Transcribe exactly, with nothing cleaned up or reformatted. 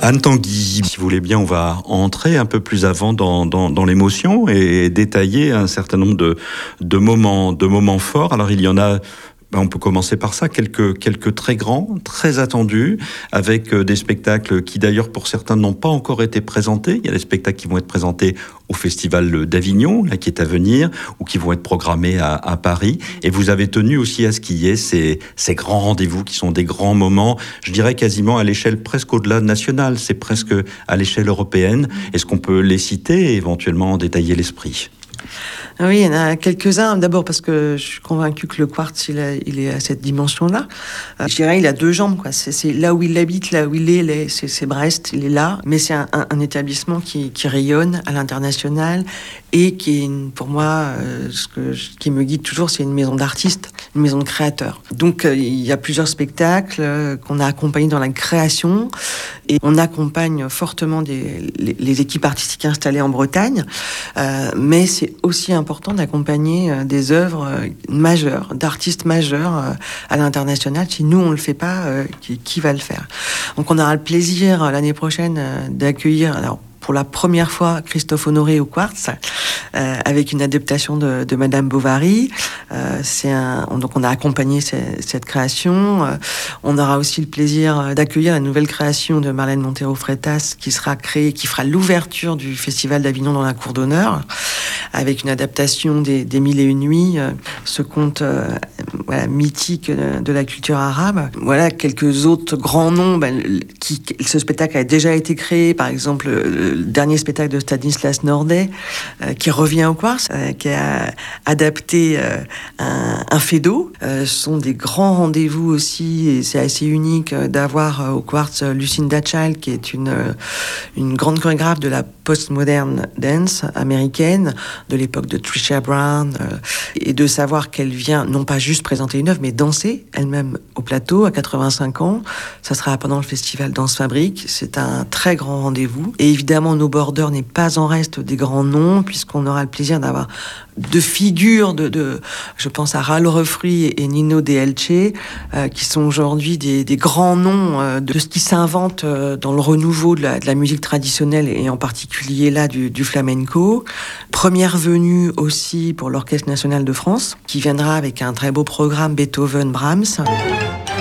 Anne Tanguy, si vous voulez bien, on va entrer un peu plus avant dans, dans, dans l'émotion et détailler un certain nombre de, de, moments, de moments forts. Alors il y en a... Ben, on peut commencer par ça, quelques, quelques très grands, très attendus, avec euh, des spectacles qui d'ailleurs pour certains n'ont pas encore été présentés. Il y a des spectacles qui vont être présentés au Festival d'Avignon, là, qui est à venir, ou qui vont être programmés à, à Paris. Et vous avez tenu aussi à ce qu'il y ait ces, ces grands rendez-vous qui sont des grands moments, je dirais quasiment à l'échelle presque au-delà nationale, c'est presque à l'échelle européenne. Est-ce qu'on peut les citer et éventuellement détailler l'esprit ? Oui, il y en a quelques-uns. D'abord parce que je suis convaincue que le Quartz, il, a, il est à cette dimension-là. Euh, je dirais, il a deux jambes, quoi. C'est, c'est là où il habite, là où il est, les, c'est, c'est Brest, il est là. Mais c'est un, un, un établissement qui, qui rayonne à l'international et qui est, une, pour moi, euh, ce que, qui me guide toujours, c'est une maison d'artistes, une maison de créateurs. Donc, euh, il y a plusieurs spectacles euh, qu'on a accompagnés dans la création et on accompagne fortement des, les, les équipes artistiques installées en Bretagne. Euh, mais c'est aussi important d'accompagner euh, des œuvres euh, majeures, d'artistes majeurs euh, à l'international. Si nous, on le fait pas, euh, qui, qui va le faire ? Donc, on aura le plaisir euh, l'année prochaine euh, d'accueillir... Alors, pour la première fois, Christophe Honoré au Quartz, euh, avec une adaptation de, de Madame Bovary. Euh, c'est un, on, donc on a accompagné cette, cette création. Euh, on aura aussi le plaisir d'accueillir la nouvelle création de Marlène Montero Freitas, qui sera créée, qui fera l'ouverture du Festival d'Avignon dans la cour d'honneur, avec une adaptation des, des Mille et une nuits, euh, ce conte euh, voilà, mythique de, de la culture arabe. Voilà quelques autres grands noms. Ben, qui, ce spectacle a déjà été créé, par exemple. Le, le dernier spectacle de Stanislas Nordet, euh, qui revient au Quartz, euh, qui a adapté euh, un, un Feydeau. Euh, ce sont des grands rendez-vous aussi, et c'est assez unique euh, d'avoir euh, au Quartz euh, Lucinda Child, qui est une, euh, une grande chorégraphe de la postmodern dance américaine, de l'époque de Trisha Brown, euh, et de savoir qu'elle vient non pas juste présenter une œuvre, mais danser elle-même au plateau à quatre-vingt-cinq ans. Ça sera pendant le festival Danse Fabrique. C'est un très grand rendez-vous. Et évidemment, No Border n'est pas en reste des grands noms, puisqu'on aura le plaisir d'avoir de figures de, de je pense à Raoul Refruy et Nino De Elche, euh, qui sont aujourd'hui des, des grands noms euh, de ce qui s'invente euh, dans le renouveau de la, de la musique traditionnelle, et en particulier là du, du flamenco. Première venue aussi pour l'Orchestre National de France, qui viendra avec un très beau programme Beethoven-Brahms.